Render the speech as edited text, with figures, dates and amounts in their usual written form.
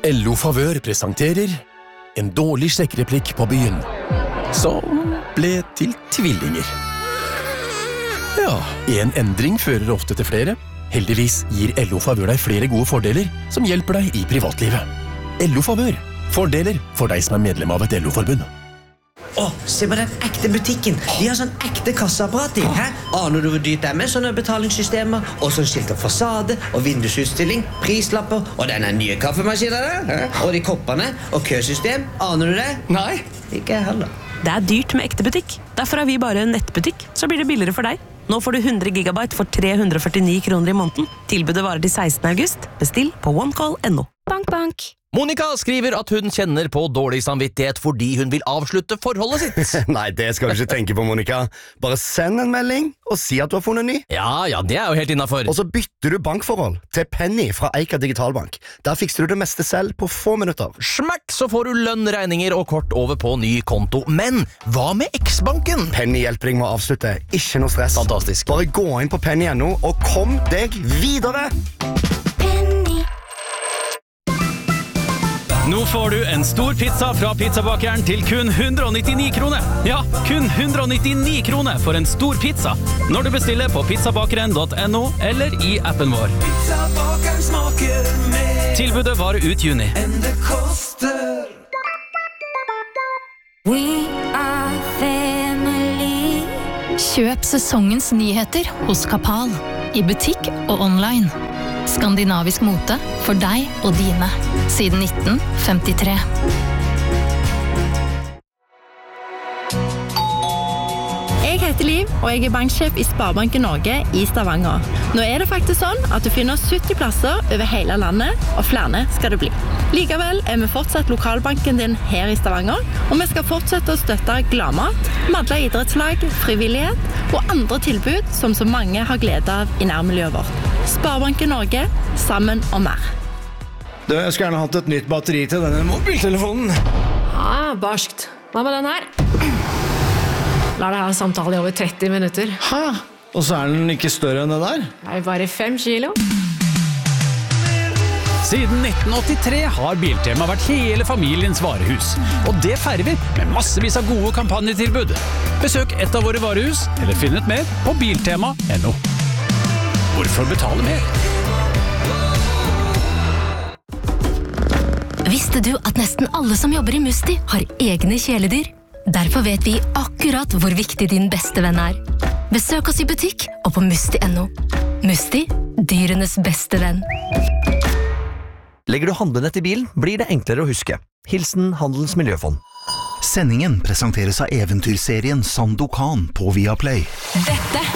LO Favør presenterer en dårlig sjekkereplikk på byen, som ble til tvillinger. Ja, en endring fører ofte til flere. Heldigvis gir LO Favør deg flere gode fordeler som hjelper deg i privatlivet. LO Favør. Fordeler for deg som er medlem av et LO-forbund. Se på den ekte butikken. De har sånn ekte kasseapparat i. Aner du hvor dyrt det er med sånne betalingssystemer? Og sånn skilt av fasade og vindusutstilling, prislapper og denne nye kaffemaskinen der. Og de koppene og køsystem. Aner du det? Nei. Ikke jeg heller. Det er dyrt med ekte butikk. Derfor er vi bare en nettbutikk. Så blir det billigere for deg. Nå får du 100 gigabyte for 349 kroner i måneden. Tilbudet varer til 16. august. Bestill på onecall.no. Bank, bank. Monica skriver at hun kjenner på dårlig samvittighet fordi hun vil avslutte forholdet sitt. Nei, det skal du ikke tenke på, Monica. Bare send en melding og si at du har funnet ny. Ja, det er jo helt innenfor. Og så bytter du bankforhold til Penny fra Eika Digitalbank. Der fikser du det meste selv på få minutter. Smert, så får du lønn, regninger og kort over på ny konto. Men hva med X-banken? Penny hjelper deg med å avslutte. Ikke noe stress. Fantastisk. Bare gå inn på penny.no og kom deg videre. Nå får du en stor pizza fra pizzabakeren til kun 199 kroner. Ja, kun 199 kroner for en stor pizza. Når du bestiller på pizzabakeren.no eller i appen vår. Pizzabakeren smaker mer Tilbudet varer ut juni. enn det koster. We are family. Kjøp sesongens nyheter hos Kapal. I butikk og online. Skandinavisk mote for deg og dine. Siden 1953. Jeg heter Liv, og jeg er banksjef i Sparebanken Norge i Stavanger. Nå er det faktisk sånn at du finner 70 plasser over hele landet, og flere skal det bli. Likevel er vi fortsatt lokalbanken din her i Stavanger, og vi skal fortsette å støtte Gladmat, Madla idrettslag, frivillighet og andre tilbud som så mange har glede av i nærmiljøet vårt. Sparebanken Norge, sammen om mer. Jeg skulle gjerne hatt et nytt batteri til denne mobiltelefonen. Barskt. Hva med den her? La deg ha samtale i over 30 minutter. Hæ? Og så er den ikke større enn det der? Det er bare 5 kilo. Siden 1983 har Biltema vært hele familiens varehus. Og det feirer vi med massevis av gode kampanjetilbud. Besøk et av våre varehus, eller finn ut mer på biltema.no. Hvorfor betale mer? Visste du at nesten alle som jobber i Musti har egne kjæledyr? Derfor vet vi akkurat hvor viktig din beste venn er. Besøk oss i butikk og på musti.no. Musti, dyrenes beste venn. Legger du handlenett i bilen, blir det enklere å huske. Hilsen Handelens Miljøfond. Sendingen presenteres av eventyrserien Sandokan på Viaplay. Dette